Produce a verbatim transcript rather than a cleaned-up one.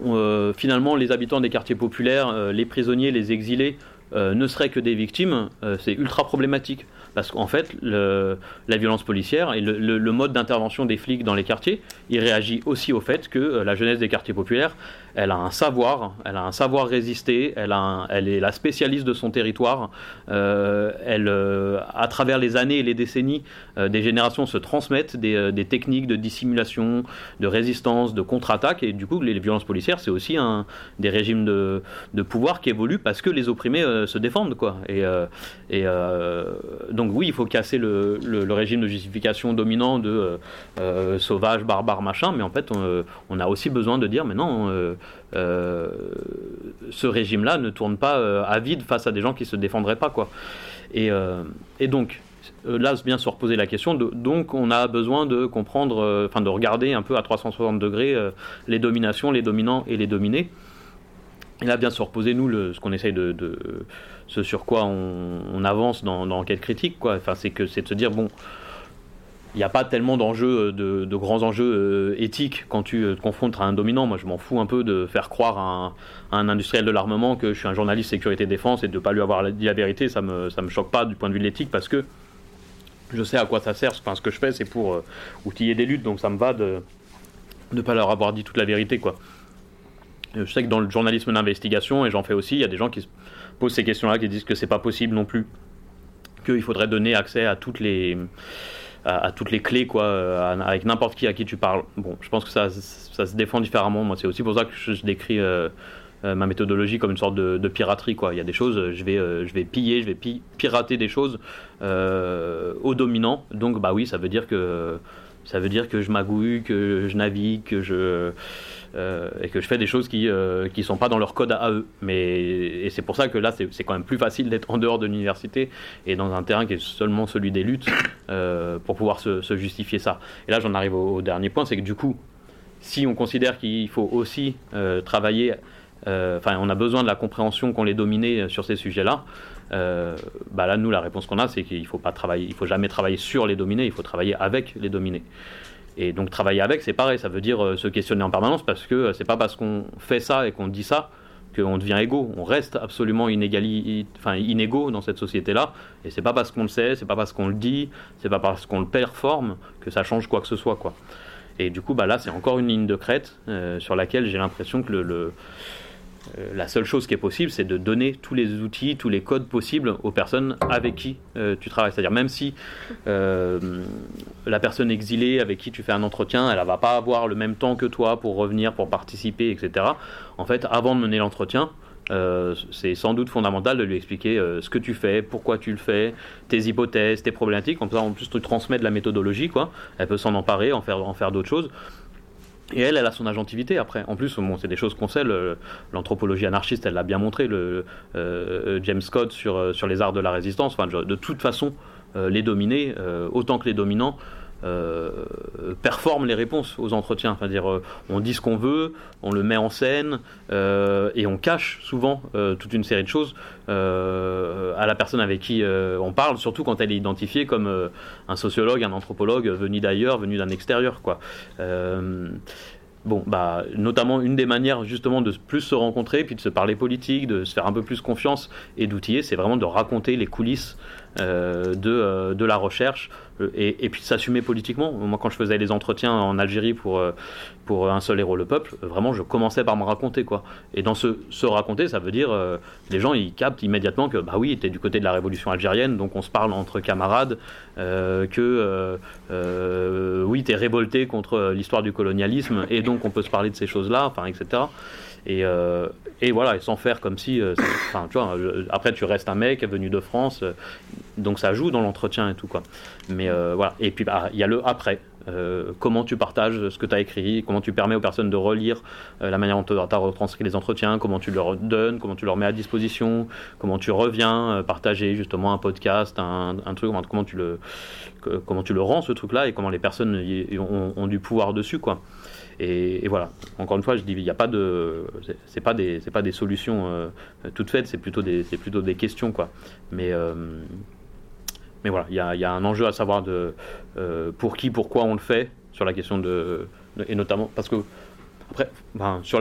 euh, finalement les habitants des quartiers populaires, euh, les prisonniers, les exilés, euh, ne seraient que des victimes, euh, c'est ultra problématique. Parce qu'en fait, le, la violence policière et le, le, le mode d'intervention des flics dans les quartiers, il réagit aussi au fait que euh, la jeunesse des quartiers populaires, elle a un savoir, elle a un savoir résister, elle, a un, elle est la spécialiste de son territoire. Euh, elle, euh, à travers les années et les décennies, euh, des générations se transmettent des, euh, des techniques de dissimulation, de résistance, de contre-attaque. Et du coup, les, les violences policières, c'est aussi un, des régimes de, de pouvoir qui évoluent parce que les opprimés euh, se défendent, quoi. Et, euh, et euh, donc oui, il faut casser le, le, le régime de justification dominant de euh, euh, sauvage, barbare, machin. Mais en fait, on, on a aussi besoin de dire, mais non. Euh, Euh, ce régime-là ne tourne pas euh, à vide face à des gens qui se défendraient pas, quoi. Et, euh, et donc euh, là vient se reposer la question de, donc on a besoin de comprendre, enfin euh, de regarder un peu à trois cent soixante degrés euh, les dominations, les dominants et les dominés. Et là vient se reposer nous le, ce qu'on essaye de, de ce sur quoi on, on avance dans, dans l'enquête critique, quoi. Enfin c'est que c'est de se dire bon, il n'y a pas tellement d'enjeux, de, de grands enjeux euh, éthiques quand tu te confrontes à un dominant. Moi, je m'en fous un peu de faire croire à un, à un industriel de l'armement que je suis un journaliste sécurité-défense et de ne pas lui avoir dit la vérité. Ça ne me, ça me choque pas du point de vue de l'éthique parce que je sais à quoi ça sert. Enfin, ce que je fais, c'est pour euh, outiller des luttes, donc ça me va de ne pas leur avoir dit toute la vérité, quoi. Je sais que dans le journalisme d'investigation, et j'en fais aussi, il y a des gens qui se posent ces questions-là, qui disent que c'est pas possible non plus, qu'il faudrait donner accès à toutes les... À, à toutes les clés, quoi, à, avec n'importe qui à qui tu parles. Bon, je pense que ça, ça se défend différemment. Moi, c'est aussi pour ça que je, je décris euh, euh, ma méthodologie comme une sorte de, de piraterie, quoi. Il y a des choses, je vais, euh, je vais piller, je vais pi- pirater des choses euh, aux dominants. Donc, bah oui, ça veut dire que ça veut dire que je magouille, que je navigue, que je euh, et que je fais des choses qui euh, qui sont pas dans leur code à, à eux. Mais et c'est pour ça que là, c'est, c'est quand même plus facile d'être en dehors de l'université et dans un terrain qui est seulement celui des luttes euh, pour pouvoir se, se justifier ça. Et là, j'en arrive au, au dernier point, c'est que du coup, si on considère qu'il faut aussi euh, travailler, euh, enfin, on a besoin de la compréhension qu'ont les dominés sur ces sujets-là. Euh, bah là, nous, la réponse qu'on a, c'est qu'il faut pas travailler, il faut jamais travailler sur les dominés, il faut travailler avec les dominés. Et donc travailler avec, c'est pareil, ça veut dire euh, se questionner en permanence parce que euh, c'est pas parce qu'on fait ça et qu'on dit ça qu'on devient égaux. On reste absolument inégali, enfin, inégaux dans cette société-là. Et c'est pas parce qu'on le sait, c'est pas parce qu'on le dit, c'est pas parce qu'on le performe que ça change quoi que ce soit, quoi. Et du coup, bah là, c'est encore une ligne de crête euh, sur laquelle j'ai l'impression que le, le Euh, la seule chose qui est possible, c'est de donner tous les outils, tous les codes possibles aux personnes avec qui euh, tu travailles. C'est-à-dire même si euh, la personne exilée avec qui tu fais un entretien, elle ne va pas avoir le même temps que toi pour revenir, pour participer, et cetera. En fait, avant de mener l'entretien, euh, c'est sans doute fondamental de lui expliquer euh, ce que tu fais, pourquoi tu le fais, tes hypothèses, tes problématiques. Comme ça, en plus, tu transmets de la méthodologie, quoi. Elle peut s'en emparer, en faire, en faire d'autres choses. Et elle, elle a son agentivité après. En plus, bon, c'est des choses qu'on sait. Le, l'anthropologie anarchiste, elle l'a bien montré. Le, euh, James Scott sur, sur les arts de la résistance. Enfin, de toute façon, euh, les dominés, euh, autant que les dominants, euh, performent les réponses aux entretiens. Enfin, dire, euh, on dit ce qu'on veut, on le met en scène euh, et on cache souvent euh, toute une série de choses euh, à la personne avec qui euh, on parle, surtout quand elle est identifiée comme euh, un sociologue, un anthropologue venu d'ailleurs, venu d'un extérieur, quoi. Euh, Bon, bah, notamment une des manières justement de plus se rencontrer, puis de se parler politique, de se faire un peu plus confiance et d'outiller, c'est vraiment de raconter les coulisses euh, de, euh, de la recherche euh, et, et puis de s'assumer politiquement. Moi, quand je faisais les entretiens en Algérie pour, euh, pour Un seul héros, le peuple, euh, vraiment, je commençais par me raconter, quoi. Et dans ce se raconter, ça veut dire euh, les gens, ils captent immédiatement que, bah oui, t'es du côté de la révolution algérienne, donc on se parle entre camarades, euh, que euh, euh, oui, t'es révolté contre l'histoire du colonialisme, et donc on peut se parler de ces choses-là, enfin, et cetera. Et, euh, et voilà, et sans faire comme si, euh, enfin, tu vois, euh, après tu restes un mec venu de France, euh, donc ça joue dans l'entretien et tout, quoi. Mais euh, voilà, et puis bah, il y a le après. Euh, comment tu partages ce que tu as écrit, comment tu permets aux personnes de relire euh, la manière dont tu as retranscrit les entretiens, comment tu leur donnes, comment tu leur mets à disposition, comment tu reviens euh, partager justement un podcast, un, un truc, comment tu le que, comment tu le rends ce truc-là et comment les personnes y, y ont, ont du pouvoir dessus, quoi. Et, et voilà. Encore une fois, je dis, il y a pas de, c'est, c'est pas des, c'est pas des solutions euh, toutes faites, c'est plutôt des, c'est plutôt des questions, quoi. Mais euh, Mais voilà, il y a, y a un enjeu à savoir de euh, pour qui, pourquoi on le fait sur la question de, de et notamment parce que après, ben, sur